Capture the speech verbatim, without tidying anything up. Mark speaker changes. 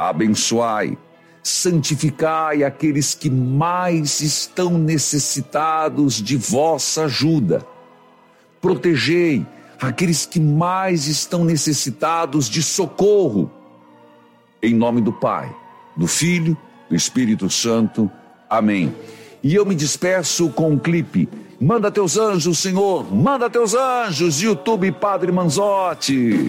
Speaker 1: Abençoai, santificai aqueles que mais estão necessitados de vossa ajuda. Protegei aqueles que mais estão necessitados de socorro. Em nome do Pai, do Filho, do Espírito Santo. Amém. E eu me despeço com um clipe. Manda teus anjos, Senhor, manda teus anjos, YouTube Padre Manzotti.